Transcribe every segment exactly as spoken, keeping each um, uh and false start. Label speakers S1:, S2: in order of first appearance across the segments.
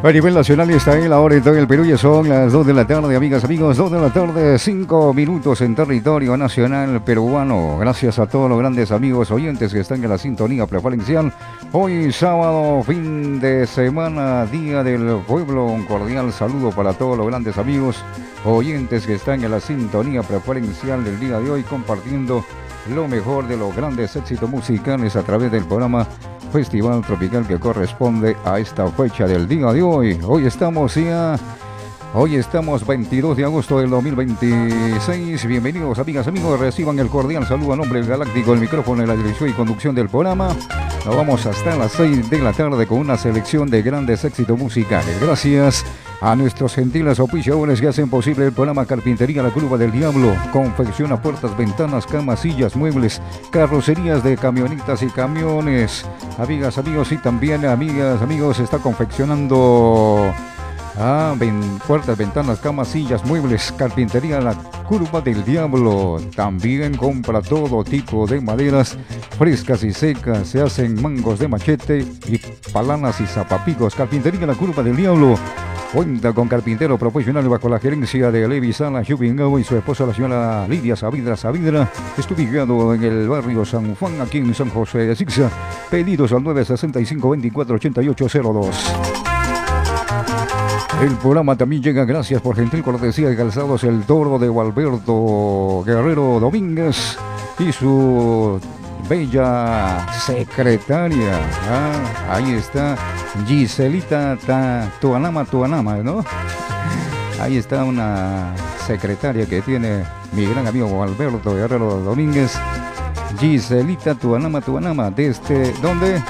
S1: A nivel nacional está en la hora en todo el Perú, ya son las dos de la tarde, amigas, amigos, dos de la tarde, cinco minutos en territorio nacional peruano. Gracias a todos los grandes amigos oyentes que están en la sintonía preferencial. Hoy sábado, fin de semana, Día del Pueblo. Un cordial saludo para todos los grandes amigos oyentes que están en la sintonía preferencial del día de hoy, compartiendo lo mejor de los grandes éxitos musicales a través del programa Festival Tropical que corresponde a esta fecha del día de hoy. Hoy estamos ya, hoy estamos veintidós de agosto del dos mil veintiséis. Bienvenidos, amigas, amigos, reciban el cordial saludo a nombre del Galáctico, el micrófono en la dirección y conducción del programa. Nos vamos hasta las seis de la tarde con una selección de grandes éxitos musicales. Gracias a nuestros gentiles oficiadores que hacen posible el programa Carpintería La Curva del Diablo. Confecciona puertas, ventanas, camas, sillas, muebles, carrocerías de camionetas y camiones. Amigas, amigos, y también, amigas, amigos, está confeccionando ah, ven, puertas, ventanas, camas, sillas, muebles. Carpintería La Curva del Diablo. También compra todo tipo de maderas frescas y secas. Se hacen mangos de machete y palanas y zapapicos. Carpintería La Curva del Diablo cuenta con carpintero profesional bajo la gerencia de Levi Sala Chupingao y su esposa, la señora Lidia Saavedra Saavedra. Está ubicado en el barrio San Juan, aquí en San José de Sixa. Pedidos al nueve sesenta y cinco, veinticuatro ochenta y ocho cero dos. El programa también llega gracias por gentil cortesía de Calzados El Toro de Gualberto Guerrero Domínguez y su bella secretaria. Ah, ahí está Giselita ta, Tuanama Tuanama, ¿no? Ahí está una secretaria que tiene mi gran amigo Alberto Guerrero Domínguez. Giselita Tuanama Tuanama, ¿desde dónde?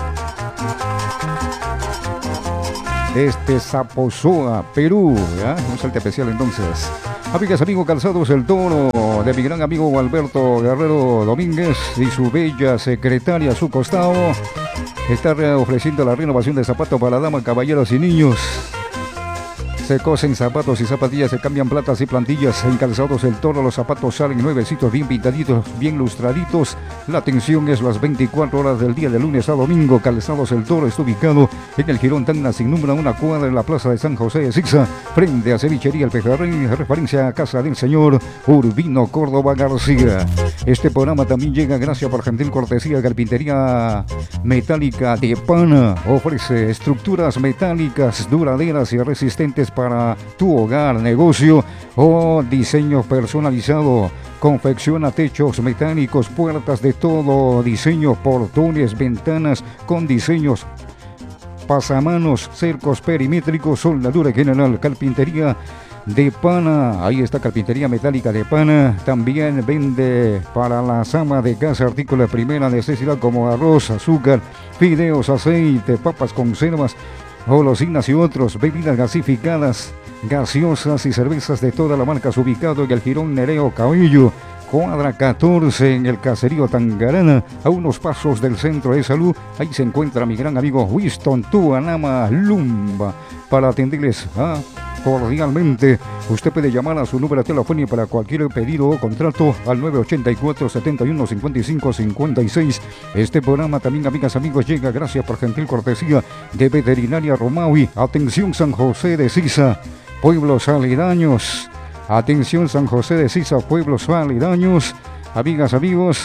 S1: Desde Zaposoa, Perú, ¿ya? Un salte especial entonces. Amigas, amigos, Calzados El Toro de mi gran amigo Alberto Guerrero Domínguez y su bella secretaria a su costado. Está ofreciendo la renovación de zapatos para damas, caballeros y niños. Se cosen zapatos y zapatillas, se cambian platas y plantillas. En Calzados El Toro los zapatos salen nuevecitos, bien pintaditos, bien lustraditos. La atención es las veinticuatro horas del día, de lunes a domingo. Calzados El Toro está ubicado en el Jirón Tacna, sin número, una cuadra en la plaza de San José de Sixa, frente a Cevichería El Pejerrey, referencia a casa del señor Urbino Córdoba García. Este programa también llega gracias por gentil cortesía de Carpintería Metálica de Pana. Ofrece estructuras metálicas duraderas y resistentes para tu hogar, negocio o diseño personalizado. Confecciona techos metálicos, puertas de todo diseño, portones, ventanas con diseños, pasamanos, cercos perimétricos, soldadura general. Carpintería de Pana, ahí está Carpintería Metálica de Pana. También vende para las amas de casa artículos de primera necesidad como arroz, azúcar, fideos, aceite, papas, conservas, golosinas y otros, bebidas gasificadas, gaseosas y cervezas de todas las marcas, ubicado en el Jirón Nereo Cabello, cuadra catorce, en el caserío Tangarana, a unos pasos del centro de salud. Ahí se encuentra mi gran amigo Winston Tuanama Lumba para atenderles a cordialmente. Usted puede llamar a su número telefónico para cualquier pedido o contrato al nueve ochenta y cuatro, setenta y uno, cincuenta y cinco, cincuenta y seis. Este programa también, amigas, amigos, llega gracias por gentil cortesía de Veterinaria Romaui. Atención San José de Sixa, pueblos aledaños. Atención San José de Sixa, pueblos aledaños. Amigas, amigos,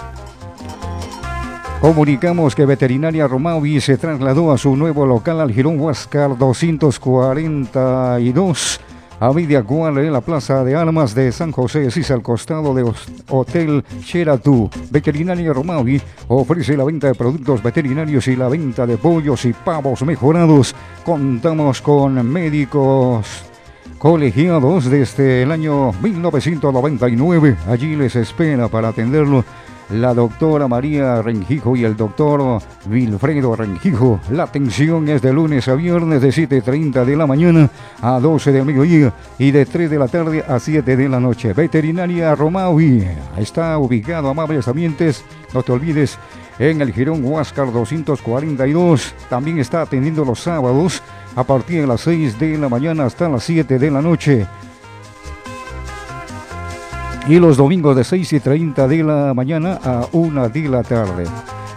S1: comunicamos que Veterinaria Romaui se trasladó a su nuevo local al Jirón Huáscar doscientos cuarenta y dos, a media cuadra en la Plaza de Armas de San José de Sixa, al costado de Hotel Xeratú. Veterinaria Romaui ofrece la venta de productos veterinarios y la venta de pollos y pavos mejorados. Contamos con médicos colegiados desde el año mil novecientos noventa y nueve. Allí les espera para atenderlo la doctora María Rengijo y el doctor Wilfredo Rengijo. La atención es de lunes a viernes de siete y treinta de la mañana a doce del mediodía y de tres de la tarde a siete de la noche. Veterinaria Romaui está ubicado, amables ambientes, no te olvides, en el Jirón Huáscar doscientos cuarenta y dos. También está atendiendo los sábados a partir de las seis de la mañana hasta las siete de la noche. Y los domingos de seis y treinta de la mañana a una de la tarde.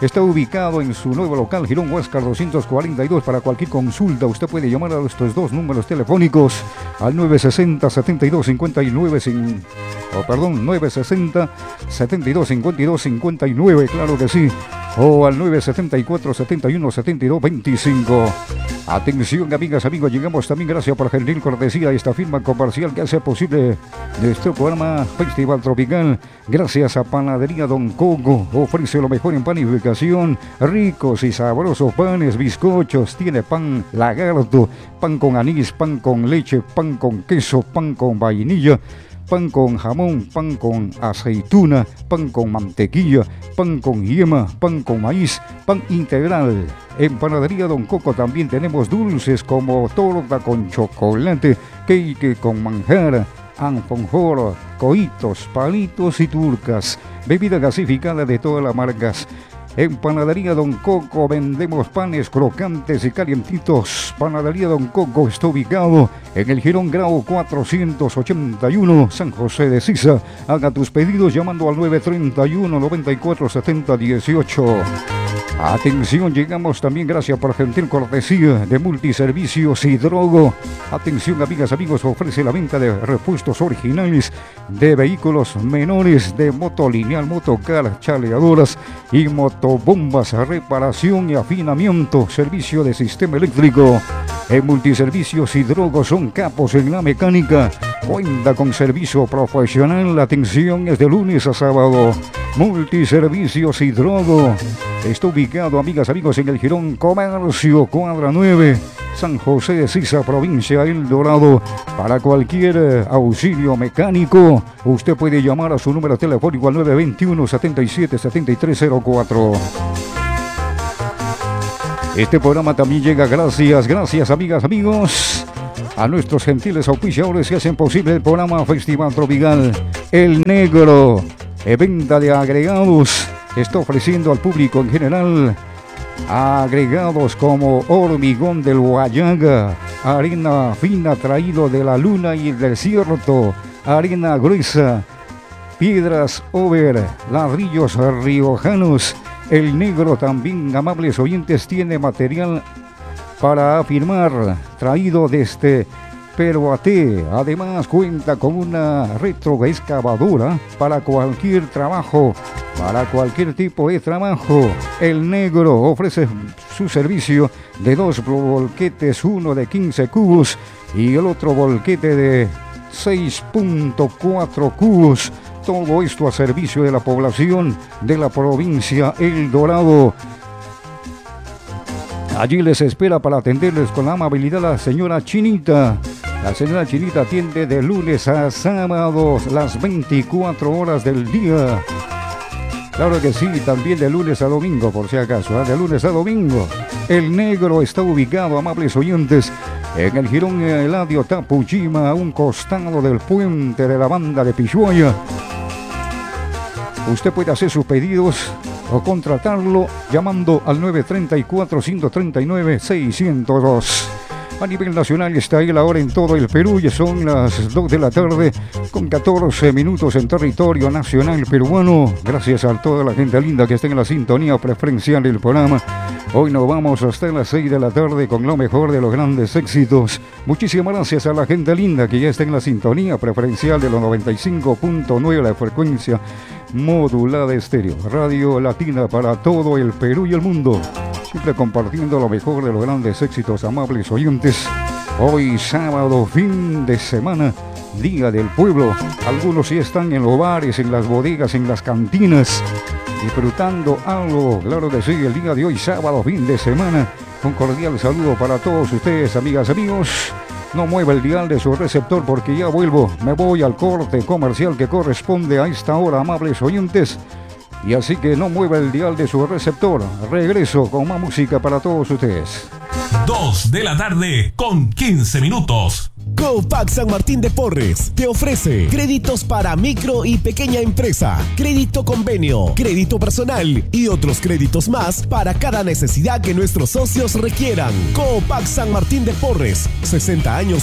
S1: Está ubicado en su nuevo local, Girón Huáscar doscientos cuarenta y dos. Para cualquier consulta, usted puede llamar a estos dos números telefónicos al nueve sesenta, setenta y dos, cincuenta y nueve, sin, oh, perdón, nueve sesenta, setenta y dos, cincuenta y dos, cincuenta y nueve, claro que sí, o al nueve setenta y cuatro, setenta y uno, setenta y dos, veinticinco. Atención, amigas, amigos, llegamos también gracias por gentil cortesía a esta firma comercial que hace posible nuestro programa Festival Tropical. Gracias a Panadería Don Coco, ofrece lo mejor en panificación, ricos y sabrosos panes, bizcochos, tiene pan lagarto, pan con anís, pan con leche, pan con queso, pan con vainilla, pan con jamón, pan con aceituna, pan con mantequilla, pan con yema, pan con maíz, pan integral. En Panadería Don Coco también tenemos dulces como torta con chocolate, cake con manjar, alfajor, coitos, palitos y turcas, bebida gasificada de todas las marcas. En Panadería Don Coco vendemos panes crocantes y calientitos. Panadería Don Coco está ubicado en el Girón Grau cuatrocientos ochenta y uno, San José de Sisa. Haga tus pedidos llamando al nueve treinta y uno, noventa y cuatro, setenta, dieciocho. Atención, llegamos también gracias por gentil cortesía de Multiservicios Hidrogo. Atención, amigas, amigos, ofrece la venta de repuestos originales de vehículos menores, de moto lineal, motocar, chaleadoras y motobombas, reparación y afinamiento, servicio de sistema eléctrico. En Multiservicios Hidrogo son capos en la mecánica, cuenta con servicio profesional. La atención es de lunes a sábado. Multiservicios Hidrogo está ubicado, amigas, amigos, en el Girón Comercio, cuadra nueve, San José de Sisa, provincia El Dorado. Para cualquier auxilio mecánico, usted puede llamar a su número telefónico al nueve veintiuno, setenta y siete, setenta y tres cero cuatro. Este programa también llega gracias, gracias, amigas, amigos, a nuestros gentiles auspiciadores que hacen posible el programa Festival Tropical. El Negro, en venta de agregados, está ofreciendo al público en general agregados como hormigón del Guayaga, arena fina traído de la luna y el desierto, arena gruesa, piedras over, ladrillos riojanos. El Negro también, amables oyentes, tiene material para afirmar, traído desde Peroate. Además cuenta con una retroexcavadora para cualquier trabajo, para cualquier tipo de trabajo. El Negro ofrece su servicio de dos volquetes, uno de quince cubos y el otro volquete de seis punto cuatro cubos. Todo esto a servicio de la población de la provincia El Dorado. Allí les espera para atenderles con la amabilidad la señora Chinita. La señora Chinita atiende de lunes a sábados las veinticuatro horas del día. Claro que sí, también de lunes a domingo, por si acaso, ¿eh? De lunes a domingo. El Negro está ubicado, amables oyentes, en el Girón Eladio Tapuchima, a un costado del puente de la banda de Pishuaya. Usted puede hacer sus pedidos o contratarlo llamando al nueve treinta y cuatro, ciento treinta y nueve, seiscientos dos. A nivel nacional está ahí la hora en todo el Perú y son las dos de la tarde con catorce minutos en territorio nacional peruano. Gracias a toda la gente linda que está en la sintonía preferencial del programa. Hoy nos vamos hasta las seis de la tarde con lo mejor de los grandes éxitos. Muchísimas gracias a la gente linda que ya está en la sintonía preferencial de los noventa y cinco punto nueve, la frecuencia modulada estéreo. Radio Latina para todo el Perú y el mundo. Siempre compartiendo lo mejor de los grandes éxitos, amables oyentes. Hoy sábado, fin de semana, Día del Pueblo. Algunos sí están en los bares, en las bodegas, en las cantinas, disfrutando algo. Claro que sí, el día de hoy, sábado, fin de semana. Un cordial saludo para todos ustedes, amigas, amigos. No mueva el dial de su receptor porque ya vuelvo. Me voy al corte comercial que corresponde a esta hora, amables oyentes. Y así que no mueva el dial de su receptor. Regreso con más música para todos ustedes.
S2: Dos de la tarde con quince minutos.
S3: Copac San Martín de Porres te ofrece créditos para micro y pequeña empresa, crédito convenio, crédito personal y otros créditos más para cada necesidad que nuestros socios requieran. Copac San Martín de Porres, sesenta años